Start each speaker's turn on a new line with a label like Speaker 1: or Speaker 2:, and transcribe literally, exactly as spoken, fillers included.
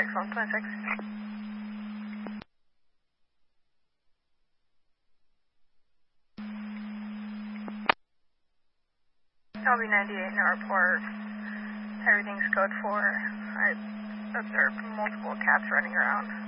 Speaker 1: phone twenty-six. L B ninety-eight in our report. Everything's code four. I observed multiple cats running around.